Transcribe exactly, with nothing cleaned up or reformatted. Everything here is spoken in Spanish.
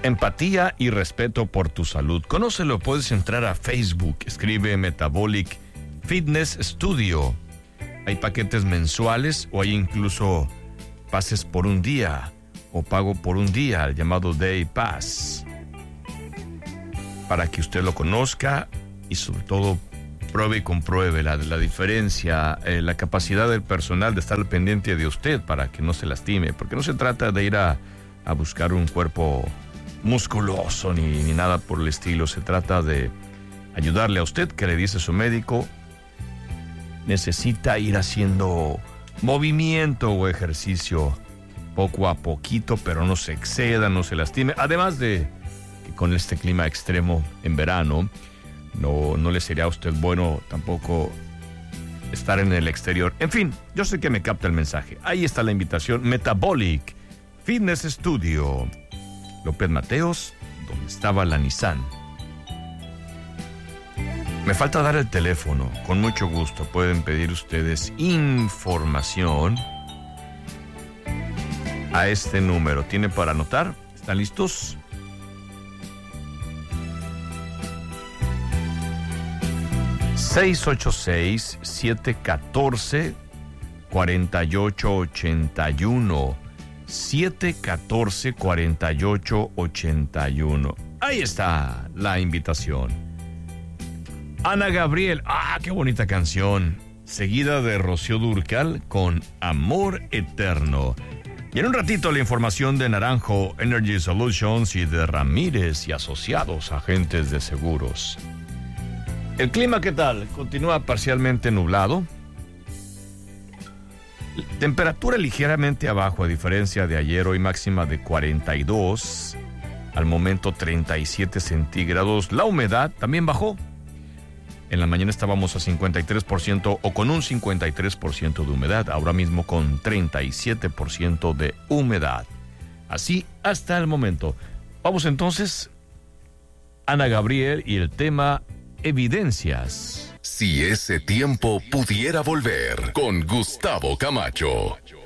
Empatía y respeto por tu salud. Conócelo, puedes entrar a Facebook, escribe Metabolic Fitness Studio. Hay paquetes mensuales o hay incluso pases por un día o pago por un día, el llamado Day Pass, para que usted lo conozca y sobre todo pruebe y compruebe la, la diferencia, eh, la capacidad del personal de estar al pendiente de usted para que no se lastime, porque no se trata de ir a, a buscar un cuerpo musculoso ni, ni nada por el estilo. Se trata de ayudarle a usted, que le dice su médico, necesita ir haciendo movimiento o ejercicio poco a poquito, pero no se exceda, no se lastime. Además de que con este clima extremo en verano, no, no le sería a usted bueno tampoco estar en el exterior. En fin, yo sé que me capta el mensaje. Ahí está la invitación. Metabolic Fitness Studio, López Mateos, donde estaba la Nissan. Me falta dar el teléfono. Con mucho gusto pueden pedir ustedes información a este número. ¿Tiene para anotar? ¿Están listos? seis ocho seis, siete uno cuatro, cuatro ocho ocho uno. siete uno cuatro, cuatro ocho ocho uno. Ahí está la invitación. Ana Gabriel, ah, qué bonita canción. Seguida de Rocío Dúrcal con Amor Eterno. Y en un ratito la información de Naranjo Energy Solutions y de Ramírez y Asociados, agentes de seguros. El clima, ¿qué tal? Continúa parcialmente nublado. Temperatura ligeramente abajo a diferencia de ayer, hoy máxima de cuarenta y dos, al momento treinta y siete centígrados. La humedad también bajó. En la mañana estábamos a cincuenta y tres por ciento o con un cincuenta y tres por ciento de humedad, ahora mismo con treinta y siete por ciento de humedad. Así hasta el momento. Vamos entonces, Ana Gabriel y el tema Evidencias. Si ese tiempo pudiera volver, con Gustavo Camacho.